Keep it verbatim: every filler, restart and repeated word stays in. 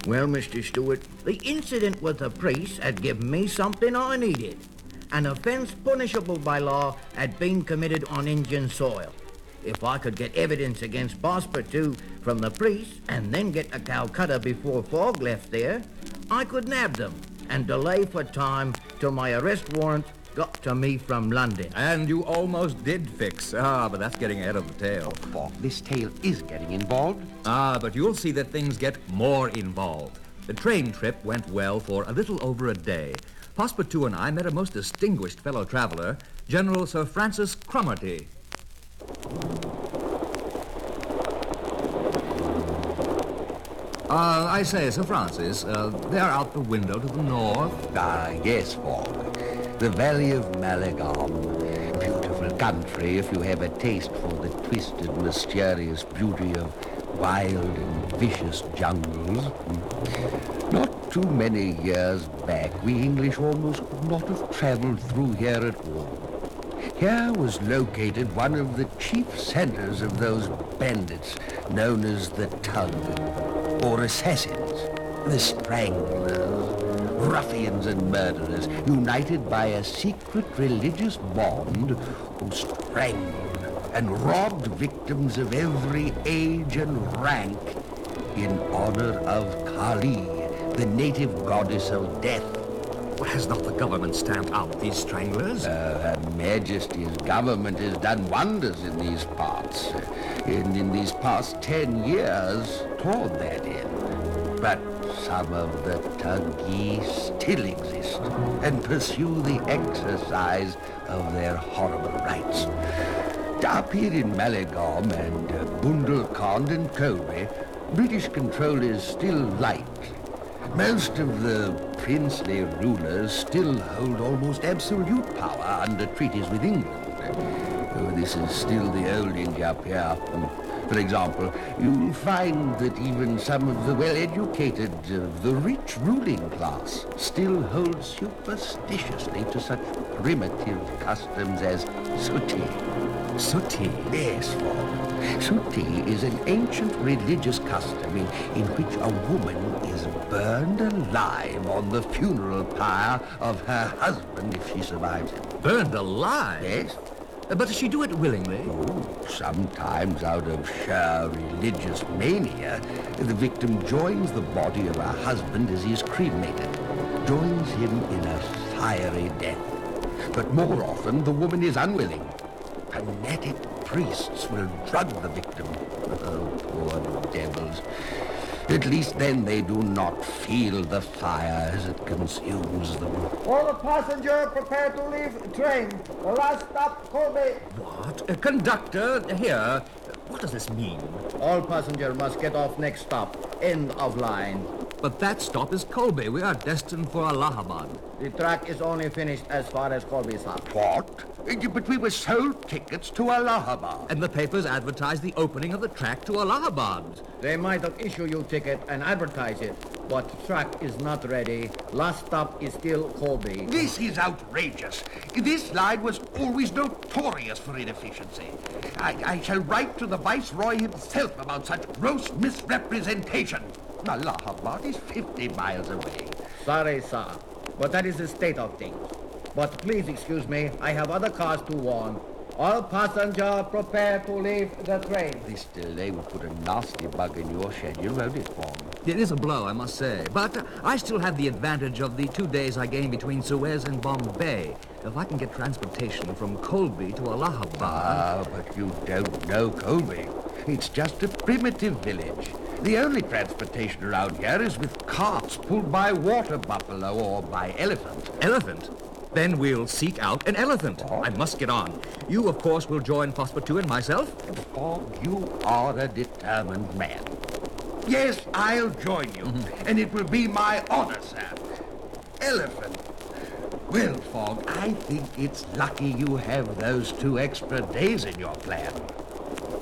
Well, Mister Stewart, the incident with the priest had given me something I needed. An offense punishable by law had been committed on Indian soil. If I could get evidence against Passepartout from the priest and then get to Calcutta before Fogg left there, I could nab them and delay for time till my arrest warrant got to me from London. And you almost did fix. Ah, but that's getting ahead of the tale. Fogg, this tale is getting involved. Ah, but you'll see that things get more involved. The train trip went well for a little over a day. Passepartout and I met a most distinguished fellow traveler, General Sir Francis Cromarty. Uh, I say, Sir Francis, uh, they're out the window to the north. Ah, yes, Fogg. The Valley of Malagam. Beautiful country if you have a taste for the twisted, mysterious beauty of wild and vicious jungles. Not too many years back, we English almost could not have traveled through here at all. Here was located one of the chief centers of those bandits known as the Tug, or assassins, the Stranglers, ruffians and murderers, united by a secret religious bond, who strangled and robbed victims of every age and rank in honor of Kali, the native goddess of death. Has not the government stamped out these stranglers? Uh, Her Majesty's government has done wonders in these parts. In, in these past ten years, toward that end. But some of the Thuggee still exist and pursue the exercise of their horrible rites. Up here in Malagam and uh, Bundelkhand and Colby, British control is still light. Most of the princely rulers still hold almost absolute power under treaties with England. Oh, this is still the old India up here. For example, you'll find that even some of the well-educated, uh, the rich ruling class, still hold superstitiously to such primitive customs as suttee. Suttee? Yes, Fogg. Suttee is an ancient religious custom in, in which a woman is burned alive on the funeral pyre of her husband if she survives him. Burned alive? Yes. Uh, But does she do it willingly? Oh, sometimes out of sheer religious mania, the victim joins the body of her husband as he is cremated, joins him in a fiery death. But more often, the woman is unwilling. Fanatic priests will drug the victim. Oh, poor devils. At least then they do not feel the fire as it consumes them. All the passengers prepare to leave train. The last stop, Colby. What? Uh, conductor, here. What does this mean? All passengers must get off next stop. End of line. But that stop is Colby. We are destined for Allahabad. The track is only finished as far as Colby stop. What? But we were sold tickets to Allahabad. And the papers advertise the opening of the track to Allahabad. They might have issued you ticket and advertise it, but track is not ready. Last stop is still Colby. This is outrageous. This line was always notorious for inefficiency. I, I shall write to the Viceroy himself about such gross misrepresentation. Allahabad is fifty miles away. Sorry, sir, but that is the state of things. But please excuse me, I have other cars to warn. All passengers prepare to leave the train. This delay will put a nasty bug in your schedule, won't it, Fogg? It is a blow, I must say. But uh, I still have the advantage of the two days I gained between Suez and Bombay. If I can get transportation from Colby to Allahabad... Ah, but you don't know Colby. It's just a primitive village. The only transportation around here is with carts pulled by water buffalo or by elephant. Elephant? Then we'll seek out an elephant. Oh. I must get on. You, of course, will join Passepartout and myself? Fogg, you are a determined man. Yes, I'll join you, mm-hmm. and it will be my honor, sir. Elephant. Well, Fogg, I think it's lucky you have those two extra days in your plan.